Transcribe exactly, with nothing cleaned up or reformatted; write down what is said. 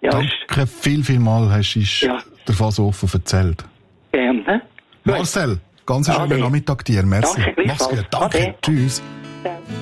Ja, danke viel, viel mal, hast du ja. davon so offen erzählt. Gerne. Marcel, ganz einen schönen Nachmittag dir. Merci. Danke, Mach's gut. Danke. Ade. Tschüss.